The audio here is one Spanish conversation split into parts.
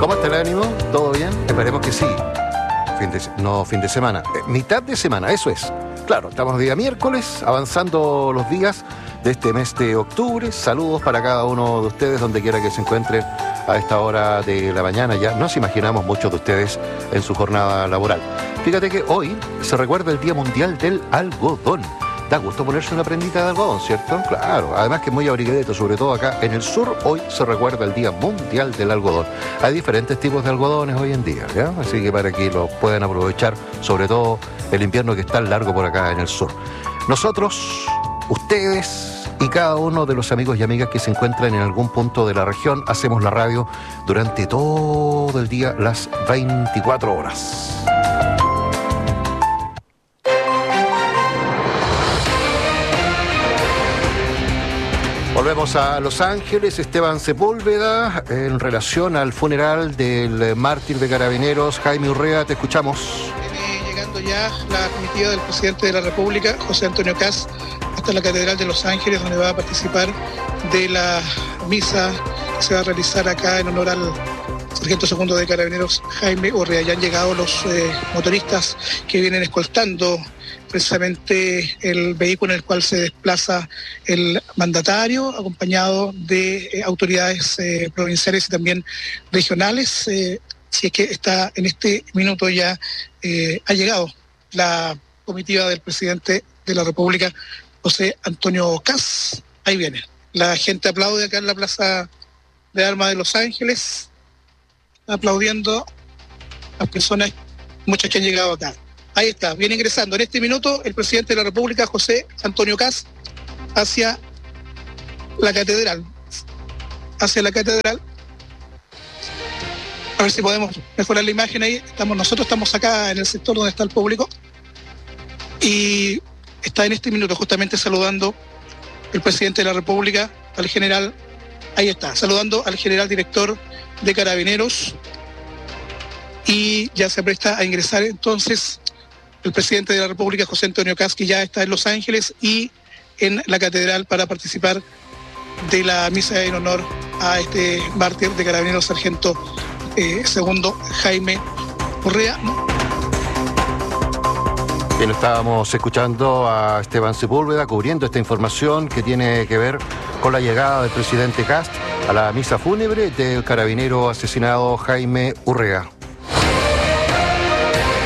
¿Cómo está el ánimo? ¿Todo bien? Esperemos que sí. Fin de semana. Mitad de semana, eso es. Claro, estamos día miércoles, avanzando los días de este mes de octubre. Saludos para cada uno de ustedes, donde quiera que se encuentren a esta hora de la mañana. Ya nos imaginamos muchos de ustedes en su jornada laboral. Fíjate que hoy se recuerda el Día Mundial del Algodón. Da gusto ponerse una prendita de algodón, ¿cierto? Claro, además que es muy abrigadito, sobre todo acá en el sur. Hoy se recuerda el Día Mundial del Algodón. Hay diferentes tipos de algodones hoy en día, ¿ya? Así que para que lo puedan aprovechar, sobre todo el invierno que es tan largo por acá en el sur. Nosotros, ustedes y cada uno de los amigos y amigas que se encuentran en algún punto de la región, hacemos la radio durante todo el día, las 24 horas. Volvemos a Los Ángeles. Esteban Sepúlveda, en relación al funeral del mártir de Carabineros, Jaime Urrea, te escuchamos. Viene llegando ya la comitiva del presidente de la República, José Antonio Kast, hasta la Catedral de Los Ángeles, donde va a participar de la misa que se va a realizar acá en honor al sargento segundo de Carabineros, Jaime Urrea. Ya han llegado los motoristas que vienen escoltando precisamente el vehículo en el cual se desplaza el mandatario, acompañado de autoridades provinciales y también regionales. Si es que está en este minuto ya ha llegado la comitiva del presidente de la República, José Antonio Kast. Ahí viene. La gente aplaude acá en la Plaza de Armas de Los Ángeles, aplaudiendo a las personas, muchas que han llegado acá. Ahí está, viene ingresando en este minuto el presidente de la República, José Antonio Kast, hacia la catedral. A ver si podemos mejorar la imagen ahí. Nosotros estamos acá en el sector donde está el público. Y está en este minuto justamente saludando el presidente de la República, al general, ahí está, saludando al general director de Carabineros. Y ya se presta a ingresar entonces el presidente de la República, José Antonio Kast, que ya está en Los Ángeles y en la catedral para participar de la misa en honor a este mártir de Carabineros, sargento segundo Jaime Urrea. Bien, estábamos escuchando a Esteban Sepúlveda cubriendo esta información que tiene que ver con la llegada del presidente Kast a la misa fúnebre del carabinero asesinado Jaime Urrea.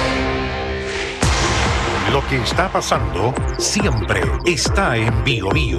Lo que está pasando siempre está en Bio Bio.